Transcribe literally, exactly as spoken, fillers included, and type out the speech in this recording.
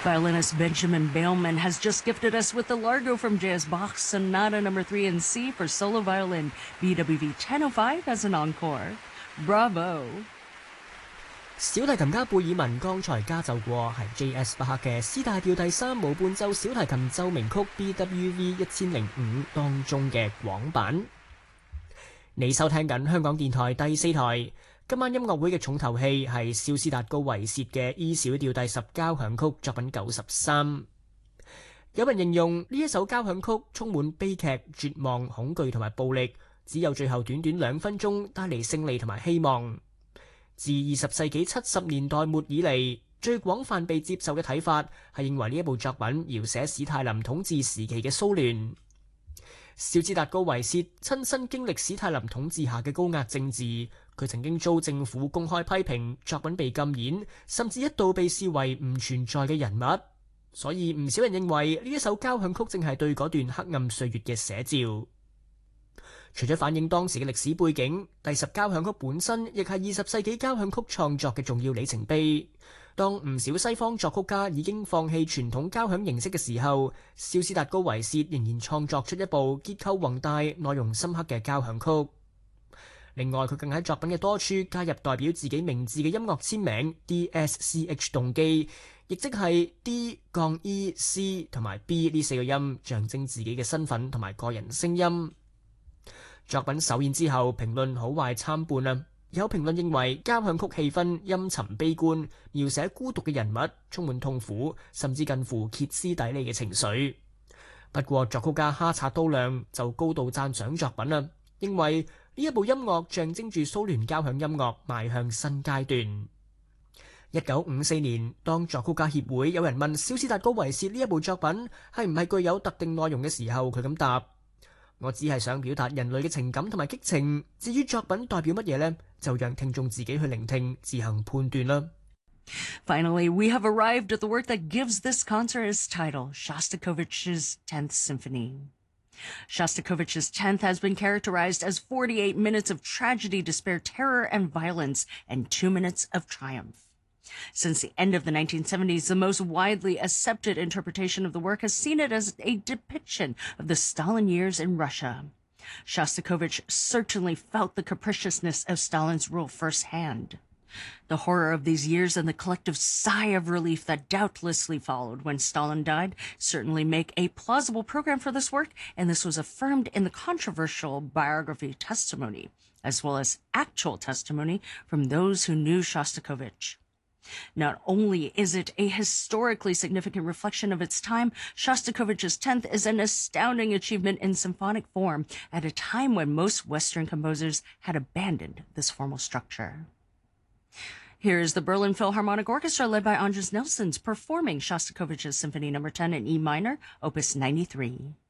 Violinist Benjamin Beilman has just gifted us with the Largo from J S Bach's Sonata Number three in C for solo violin, B W V ten oh five as an encore. Bravo! 小提琴家貝爾文剛才加奏過係 J S 巴克嘅 C 大調第三無伴奏小提琴奏鳴曲 B W V 一千零五當中嘅廣版。你收聽緊香港電台第四台，今晚音樂會嘅重頭戲係肖斯達高維薛嘅 E 小調第十交響曲作品九十三。有人形容呢一首交響曲充滿悲劇、絕望、恐懼同埋暴力，只有最後短短兩分鐘帶嚟勝利同埋希望。自二十世紀七十年代末以嚟，最廣泛被接受嘅睇法係認為呢一部作品描寫史太林統治時期嘅蘇聯。肖斯達高維薛親身經歷史太林統治下嘅高壓政治，佢曾經遭政府公開批評，作品被禁演，甚至一度被視為唔存在嘅人物。所以唔少人認為呢一首交響曲正係對嗰段黑暗歲月嘅寫照。除咗反映當時嘅歷史背景，第十交響曲本身亦係二十世紀交響曲創作嘅重要里程碑。當唔少西方作曲家已經放棄傳統交響形式嘅時候，肖斯達高維薛仍然創作出一部結構宏大、內容深刻嘅交響曲。另外，佢更喺作品嘅多處加入代表自己名字嘅音樂簽名 D S C H 動機，亦即係 D、E、C 同埋 B 呢四個音，象徵自己嘅身份同埋個人聲音。作品首演之後，評論好壞參半啊！有評論認為交響曲氣氛陰沉悲觀，描寫孤獨嘅人物，充滿痛苦，甚至近乎歇斯底里嘅情緒。不過作曲家哈察都亮就高度讚賞作品啦，認為呢一部音樂象徵住蘇聯交響音樂邁向新階段。一九五四年，當作曲家協會有人問肖斯達高維薛呢一部作品係唔係具有特定內容嘅時候，佢咁答：我只係想表達人類嘅情感同埋激情，至於作品代表乜嘢呢，就讓聽眾自己去聆聽，自行判斷啦。 Finally, we have arrived at the work that gives this concert its title, Shostakovich's tenth Symphony. Shostakovich's tenth has been characterized as forty-eight minutes of tragedy, despair, terror, and violence, and two minutes of triumph. Since the end of the nineteen seventies, the most widely accepted interpretation of the work has seen it as a depiction of the Stalin years in Russia. Shostakovich certainly felt the capriciousness of Stalin's rule firsthand. The horror of these years and the collective sigh of relief that doubtlessly followed when Stalin died certainly make a plausible program for this work, and this was affirmed in the controversial biography testimony, as well as actual testimony from those who knew Shostakovich. Not only is it a historically significant reflection of its time, Shostakovich's tenth is an astounding achievement in symphonic form at a time when most Western composers had abandoned this formal structure. Here's the Berlin Philharmonic Orchestra led by Andris Nelsons performing Shostakovich's Symphony Number ten in E minor, Opus ninety-three.